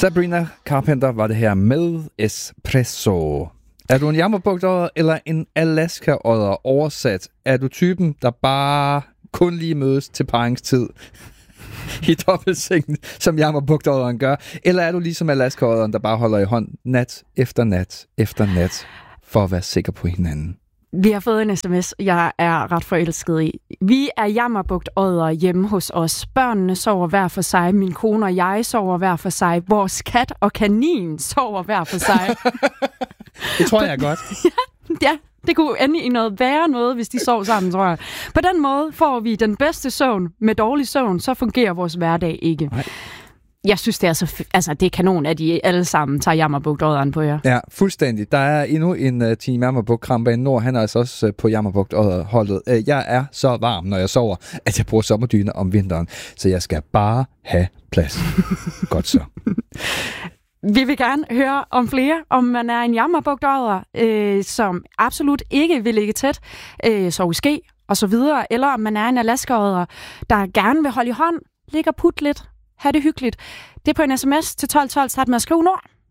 Sabrina Carpenter var det her med Espresso. Er du en jammerbugtodder eller en Alaska-odder? Oversat, er du typen, der bare kun lige mødes til paringstid i dobbeltsengen, som jammerbugtodderen gør? Eller er du ligesom Alaska-odderen, der bare holder i hånd nat efter nat efter nat for at være sikker på hinanden? Vi har fået en sms, jeg er ret forelsket i. Vi er jammerbugtodder hjemme hos os. Børnene sover hver for sig. Min kone og jeg sover hver for sig. Vores kat og kanin sover hver for sig. Det tror jeg er godt. Ja, det kunne ende i noget værre noget, hvis de sov sammen, tror jeg. På den måde får vi den bedste søvn. Med dårlig søvn, så fungerer vores hverdag ikke. Nej. Jeg synes, det er det er kanon, at I alle sammen tager jammerbugtodderen på jer. Ja, fuldstændig. Der er endnu en team jammerbugt-krampe i Nord. Han er altså også på jammerbugtodderholdet. Jeg er så varm, når jeg sover, at jeg bruger sommerdyner om vinteren. Så jeg skal bare have plads. Godt så. Vi vil gerne høre om flere, om man er en jammerbugtodder, som absolut ikke vil ligge tæt, sove ske og så videre, eller om man er en Alaska-odder, der gerne vil holde i hånd, ligge og putte lidt, have det hyggeligt. Det er på en sms til 1212, start med at skrive Nord.